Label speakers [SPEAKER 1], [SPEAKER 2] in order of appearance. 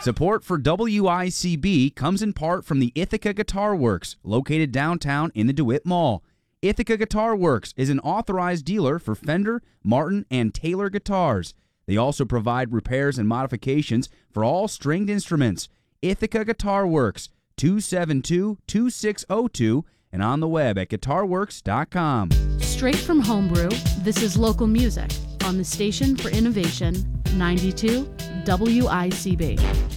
[SPEAKER 1] Support for WICB comes in part from the Ithaca Guitar Works, located downtown in the DeWitt Mall. Ithaca Guitar Works is an authorized dealer for Fender, Martin, and Taylor guitars. They also provide repairs and modifications for all stringed instruments. Ithaca Guitar Works, 272-2602, and on the web at guitarworks.com.
[SPEAKER 2] Straight from Homebrew, this is local music on the Station for Innovation, 92 WICB.